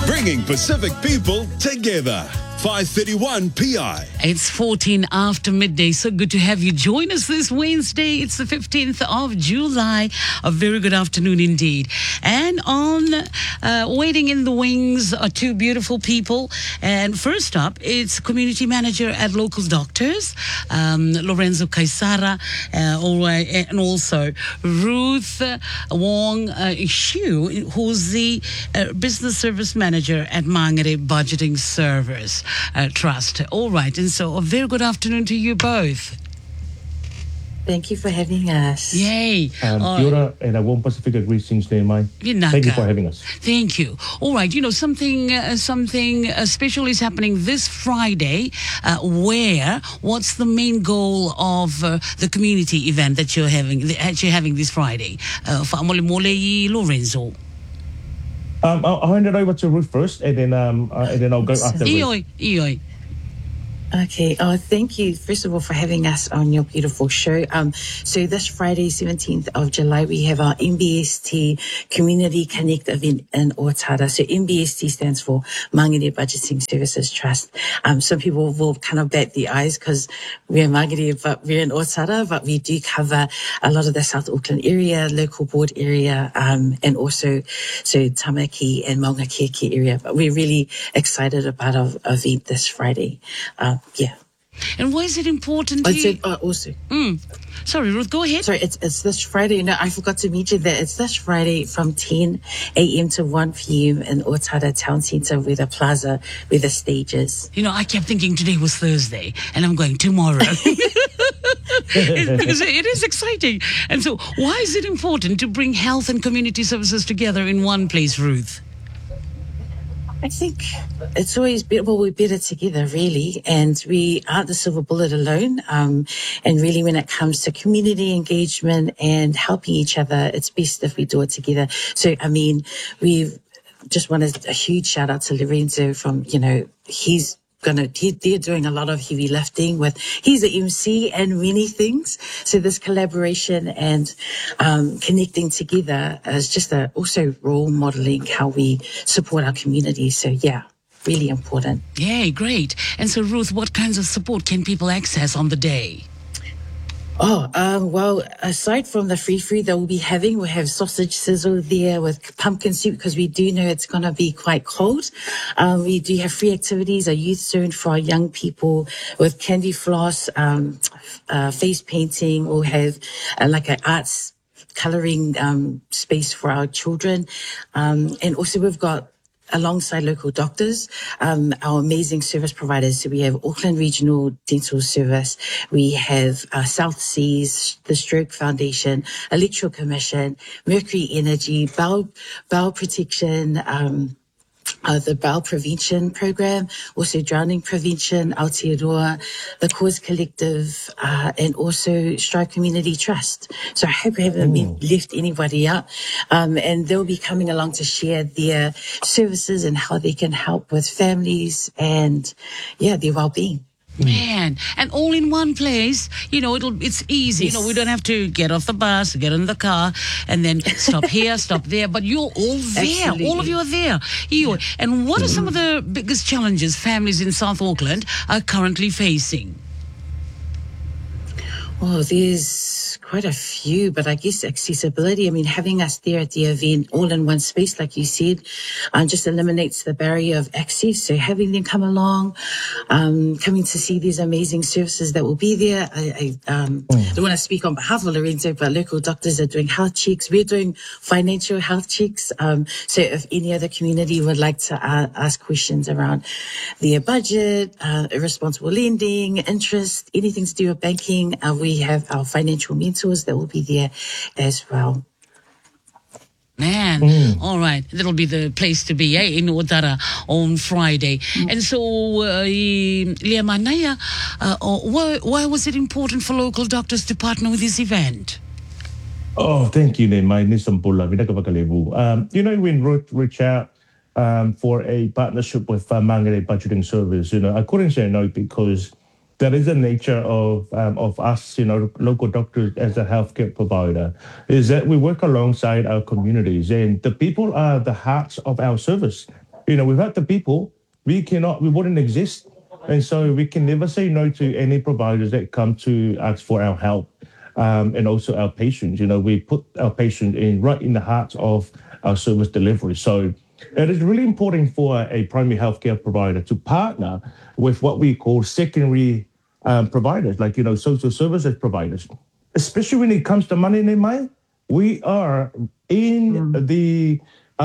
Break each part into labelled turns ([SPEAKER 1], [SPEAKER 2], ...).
[SPEAKER 1] Bringing Pacific people together. 5:31 PI.
[SPEAKER 2] It's 14 after midday. So good to have you join us this Wednesday. It's the 15th of July. A very good afternoon indeed. And on waiting in the wings are two beautiful people. And first up, it's community manager at Local Doctors, Lorenzo Kaisara, and also Ruth Wong Xu, who's the business service manager at Mangere Budgeting Service Trust. All right, and so a very good afternoon to you both.
[SPEAKER 3] Thank you for having us.
[SPEAKER 2] Yay.
[SPEAKER 4] Kia ora, and I won't Pacifica greetings there, Mai. Thank you for having us.
[SPEAKER 2] Thank you. All right, you know, something special is happening this Friday. What's the main goal of the community event that you're having this Friday? Fa'amole Lorenzo.
[SPEAKER 4] I'll hand it over to Ruth first, and then I'll go after Ruth.
[SPEAKER 2] Ioi.
[SPEAKER 3] Okay. Thank you, first of all, for having us on your beautiful show. So this Friday, 17th of July, we have our MBST Community Connect event in Otara. So MBST stands for Mangere Budgeting Services Trust. Some people will kind of bat the eyes because we're Mangere, but we're in Otara, but we do cover a lot of the South Auckland area, local board area, and also so Tamaki and Maunga Keke area. But we're really excited about our event this Friday. Yeah.
[SPEAKER 2] And why is it important to you?
[SPEAKER 3] Also.
[SPEAKER 2] Sorry, Ruth, go ahead.
[SPEAKER 3] Sorry, it's this Friday. No, I forgot to mention that it's this Friday from 10 a.m. to 1 p.m. in Otara Town Centre with a plaza with the stages.
[SPEAKER 2] You know, I kept thinking today was Thursday, and I'm going tomorrow. Because it is exciting. And so why is it important to bring health and community services together in one place, Ruth?
[SPEAKER 3] I think it's always better, well, we're better together, really, and we aren't the silver bullet alone. And really, when it comes to community engagement and helping each other, it's best if we do it together. So, I mean, we've just wanted a huge shout out to Lorenzo from, you know, they're doing a lot of heavy lifting he's an MC and many things. So this collaboration and connecting together is just also role modeling how we support our community. So yeah, really important.
[SPEAKER 2] Yeah, great. And so Ruth, what kinds of support can people access on the day?
[SPEAKER 3] Well, aside from the free food that we'll have sausage sizzle there with pumpkin soup because we do know it's going to be quite cold. We do have free activities, a youth zone for our young people with candy floss, face painting. We'll have like an arts colouring space for our children. And also we've got, alongside Local Doctors, our amazing service providers. So we have Auckland Regional Dental Service, we have South Seas, the Stroke Foundation, Electoral Commission, Mercury Energy, Bowel Protection, the Bowel Prevention Program, also Drowning Prevention, Aotearoa, the Cause Collective, and also Strive Community Trust. So I hope I haven't left anybody out. And they'll be coming along to share their services and how they can help with families and, their well-being.
[SPEAKER 2] Man, and all in one place, you know, it's easy. Yes. You know, we don't have to get off the bus, get in the car, and then stop here, stop there. But you're all there. Absolutely. All of you are there. Yeah. And what are some of the biggest challenges families in South Auckland are currently facing?
[SPEAKER 3] Oh, there's quite a few, but I guess accessibility. I mean, having us there at the event all in one space, like you said, just eliminates the barrier of access. So having them come along, coming to see these amazing services that will be there. I don't want to speak on behalf of Lorenzo, but Local Doctors are doing health checks. We're doing financial health checks. So if any other community would like to ask questions around their budget, responsible lending, interest, anything to do with banking, we have our financial mentors that will be there as well.
[SPEAKER 2] Man, all right. That'll be the place to be, in Otara on Friday. And so, Lea Manaya, why was it important for Local Doctors to partner with this event?
[SPEAKER 4] Oh, thank you, Mai. You know, when Ruth reached out for a partnership with Mangere Budgeting Service, you know, I couldn't say no because that is the nature of us, you know, Local Doctors as a healthcare provider, is that we work alongside our communities, and the people are the hearts of our service. Without the people, we wouldn't exist. And so we can never say no to any providers that come to ask for our help. And also our patients. We put our patient right in the heart of our service delivery. So it is really important for a primary healthcare provider to partner with what we call secondary providers, like social services providers, especially when it comes to money in their mind. We are in the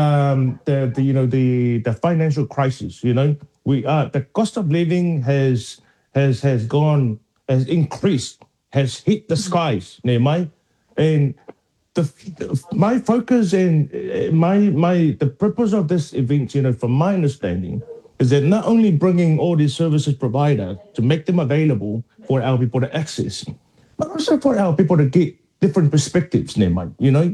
[SPEAKER 4] financial crisis. The cost of living has increased, has hit the skies, Nehemiah. And my focus and the purpose of this event, from my understanding, is that not only bringing all these services providers to make them available for our people to access, but also for our people to get different perspectives, Nehemiah.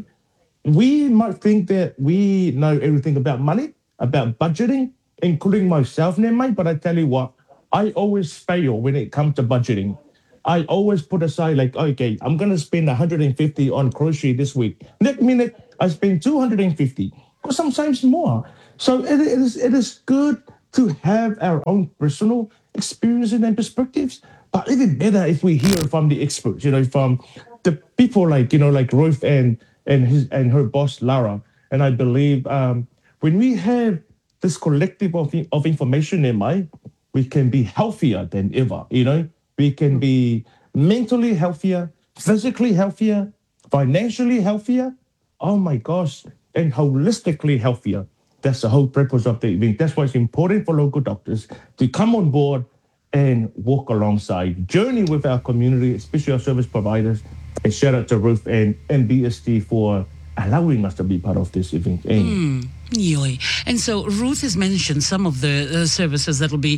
[SPEAKER 4] We might think that we know everything about money, about budgeting, including myself, Nehemiah, but I tell you what, I always fail when it comes to budgeting. I always put aside okay, I'm going to spend 150 on grocery this week. Next minute, I spend 250, or sometimes more. So it is good to have our own personal experiences and perspectives, but even better if we hear from the experts, from the people like Ruth and her boss, Lara. And I believe when we have this collective of information in mind, we can be healthier than ever, We can be mentally healthier, physically healthier, financially healthier. Oh my gosh, and holistically healthier. That's the whole purpose of the event. That's why it's important for local doctors to come on board and walk alongside, journey with our community, especially our service providers. And shout out to Ruth and BST for allowing us to be part of this event.
[SPEAKER 2] Yoi. And so Ruth has mentioned some of the services that will be,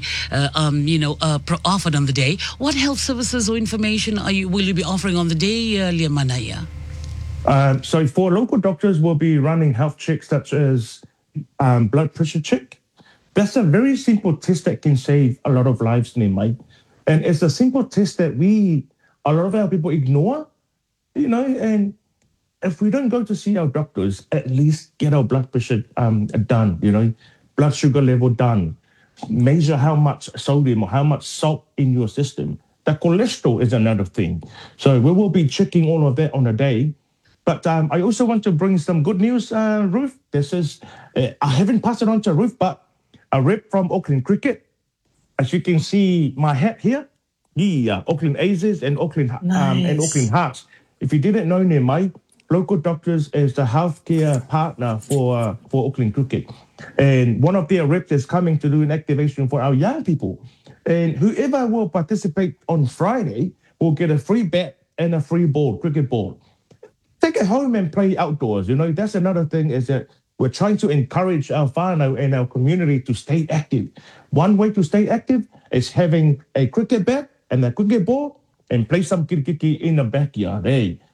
[SPEAKER 2] offered on the day. What health services or information will you be offering on the day, Lia Manaya?
[SPEAKER 4] So for local doctors, we'll be running health checks such as blood pressure check. That's a very simple test that can save a lot of lives, Mike. And it's a simple test that a lot of our people ignore, and if we don't go to see our doctors, at least get our blood pressure done, blood sugar level done, measure how much sodium or how much salt in your system. The cholesterol is another thing. So we will be checking all of that on a day. But I also want to bring some good news, Ruth. This is, I haven't passed it on to Ruth, but a rep from Auckland Cricket. As you can see my hat here, the Auckland Aces and Auckland Hearts. If you didn't know, Nehemiah, Local Doctors is the healthcare partner for Auckland Cricket. And one of their reps is coming to do an activation for our young people. And whoever will participate on Friday will get a free bat and a free ball, cricket ball. Take it home and play outdoors. That's another thing, is that we're trying to encourage our whānau and our community to stay active. One way to stay active is having a cricket bat and a cricket ball and play some kirikiki in the backyard,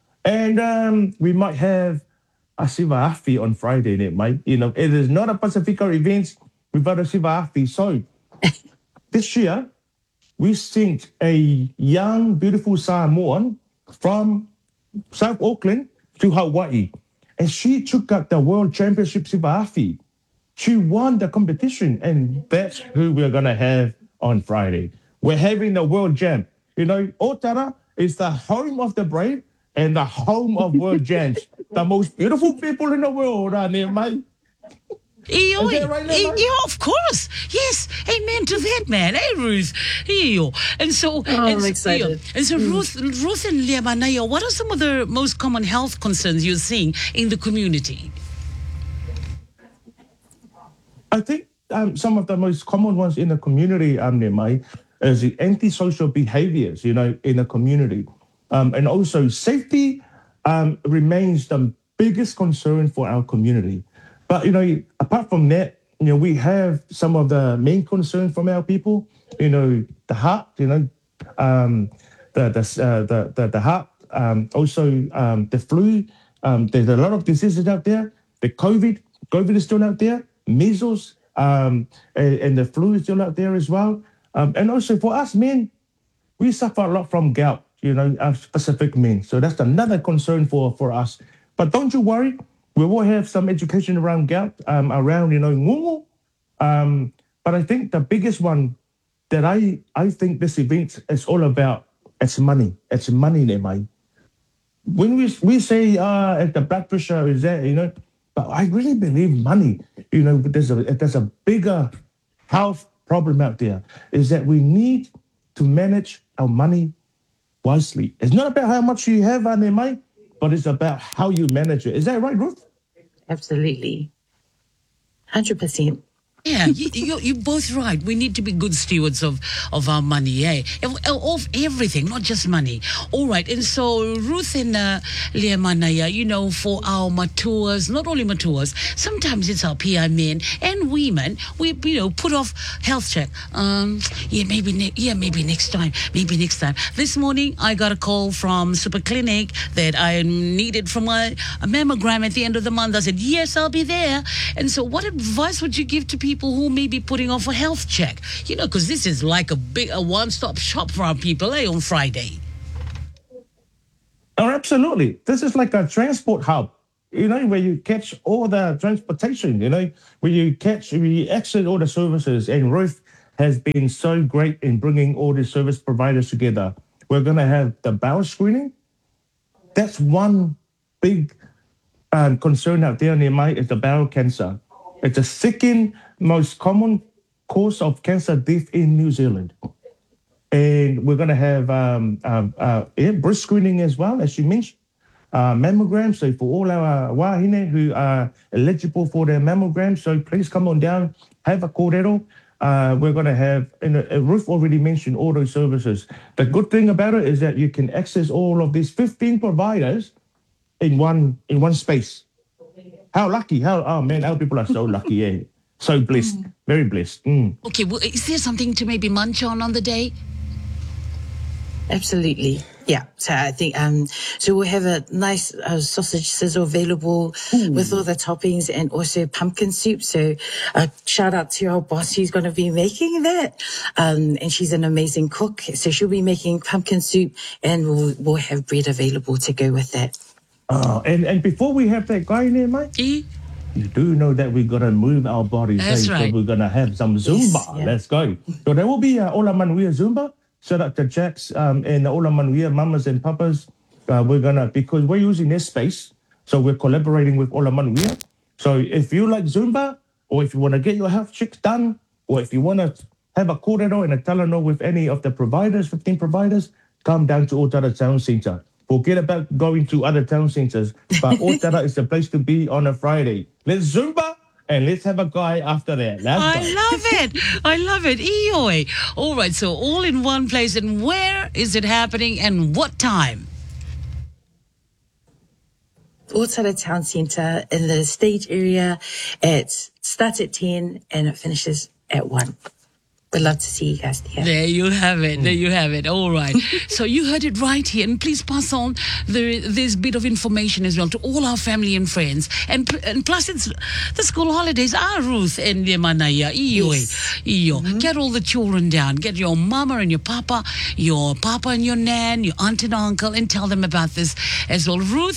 [SPEAKER 4] And we might have a Siva Afi on Friday, it is not a Pacifica event without a Siva Afi. So this year, we sent a young, beautiful Samoan from South Auckland to Hawaii. And she took up the World Championship Siva Afi. She won the competition, and that's who we're going to have on Friday. We're having the World Jam. Otara is the home of the brave and the home of World Jams. The most beautiful people in the world are there, mate.
[SPEAKER 2] Is that
[SPEAKER 4] right,
[SPEAKER 2] yeah, of course. Yes. Amen to that, man. Hey, Ruth. And so,
[SPEAKER 3] I'm excited.
[SPEAKER 2] And so, Ruth and Lia Manaya, what are some of the most common health concerns you're seeing in the community?
[SPEAKER 4] I think some of the most common ones in the community, Nehemiah, is the antisocial behaviors, in the community. And also safety remains the biggest concern for our community. But, apart from that, we have some of the main concerns from our people, the heart, the heart, also the flu. There's a lot of diseases out there. The COVID is still out there, measles, and the flu is still out there as well. And also for us men, we suffer a lot from gout, our Pacific men. So that's another concern for us. But don't you worry, we will have some education around gout, around, ngungu, But I think the biggest one that I think this event is all about, it's money. It's money, Nemai. When we say the blood pressure is there, but I really believe money. There's a bigger health problem out there, is that we need to manage our money wisely. It's not about how much you have, Nemai, but it's about how you manage it. Is that right, Ruth?
[SPEAKER 3] Absolutely. 100%.
[SPEAKER 2] Yeah, you're both right. We need to be good stewards of our money, of everything, not just money. All right, and so Ruth and Leamanaya, for our matuas, not only matuas, sometimes it's our PI men and women, we put off health check. Maybe next time. This morning, I got a call from Super Clinic that I needed for my mammogram at the end of the month. I said, yes, I'll be there. And so what advice would you give to people who may be putting off a health check? Because this is like a one-stop shop for our people, on Friday.
[SPEAKER 4] Oh, absolutely. This is like a transport hub, where you catch all the transportation, where you access all the services. And Ruth has been so great in bringing all the service providers together. We're going to have the bowel screening. That's one big concern out there near is the bowel cancer. It's the second most common cause of cancer death in New Zealand. And we're going to have breast screening as well, as you mentioned, mammograms. So for all our wahine who are eligible for their mammograms, so please come on down, have a kōrero. We're going to have, and Ruth already mentioned all those services. The good thing about it is that you can access all of these 15 providers in one space. How lucky, our people are so lucky, So blessed, very blessed.
[SPEAKER 2] Okay, well, is there something to maybe munch on the day?
[SPEAKER 3] Absolutely. Yeah. So I think, so we'll have a nice sausage sizzle available with all the toppings and also pumpkin soup. So shout out to our boss who's going to be making that. And she's an amazing cook. So she'll be making pumpkin soup and we'll have bread available to go with that.
[SPEAKER 4] And before we have that guy in there, mate, you do know that we're going to move our bodies.
[SPEAKER 2] That's right.
[SPEAKER 4] So we're going to have some Zumba. Yes, yeah. Let's go. So there will be Ola Manuia Zumba. Shout out to Jacks and Ola Manuia mamas and papas. Because we're using this space, so we're collaborating with Ola Manuia. So if you like Zumba, or if you want to get your health checks done, or if you want to have a kōrero and a talano with any of the providers, 15 providers, come down to Otara Town Centre. Forget about going to other town centres, but Otara is the place to be on a Friday. Let's Zumba and let's have a guy after that.
[SPEAKER 2] I love it. Ioi. All right, so all in one place. And where is it happening and what time?
[SPEAKER 3] Otara Town Centre in the stage area. It starts at 10 and it finishes at 1. We'd love to see you guys there.
[SPEAKER 2] There you have it. All right. So you heard it right here. And please pass on this bit of information as well to all our family and friends. And plus, it's the school holidays are Ruth and Lemanaya. Get all the children down. Get your mama and your papa and your nan, your aunt and uncle, and tell them about this as well. Ruth,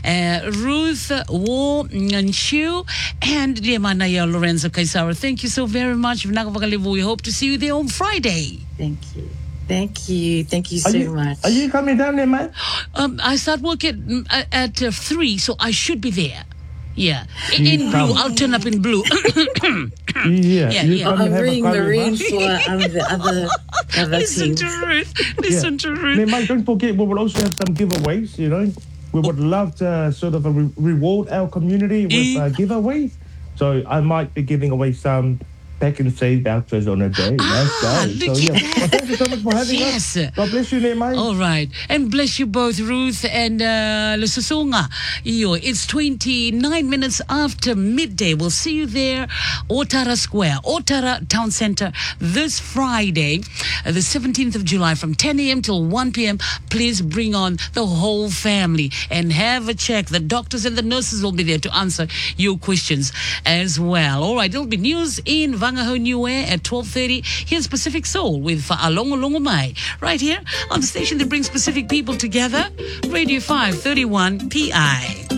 [SPEAKER 2] Wo Nganshu, and Lemanaya Lorenzo Kaisara. Thank you so very much. We hope to see you there on Friday.
[SPEAKER 3] Thank you so much.
[SPEAKER 4] Are you coming down there, man?
[SPEAKER 2] I start work at 3, so I should be there. Yeah, in blue. I'll turn up in blue.
[SPEAKER 3] Yeah. I'm wearing maroon for the other
[SPEAKER 2] Listen
[SPEAKER 3] team.
[SPEAKER 2] to Ruth. Listen to Ruth.
[SPEAKER 4] Hey, Mike, don't forget, we will also have some giveaways, We would love to sort of reward our community with giveaways. So I might be giving away some Back and Save vouchers on a day. Let's go. Well, thank you so much for having us. God bless you, Nemai.
[SPEAKER 2] All right. And bless you both, Ruth and Lususonga. It's 29 minutes after midday. We'll see you there, Otara Square, Otara Town Centre, this Friday, the 17th of July, from 10 a.m. till 1 p.m. Please bring on the whole family and have a check. The doctors and the nurses will be there to answer your questions as well. All right. There'll be news in Vangaho New Air at 12:30. Here's Pacific Soul with Fa'alongo Longo Mai, right here on the station that brings Pacific people together, Radio 531 PI.